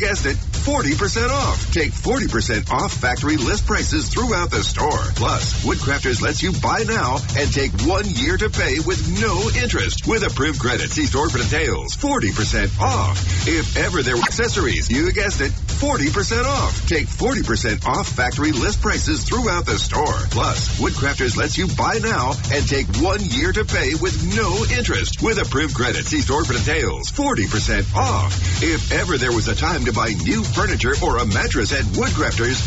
guessed it, 40% off. Take 40% off factory list prices throughout the store. Plus, Woodcrafters lets you buy now and take 1 year to pay with no interest. With approved credit, see store for details. 40% off. If ever there were accessories, you guessed it, 40% off. Take 40% off factory list prices throughout the store. Plus, Woodcrafters lets you buy now and take 1 year to pay with no interest. With approved credit, see store for details. 40% off. If ever there was a time to buy new furniture or a mattress at Woodcrafters,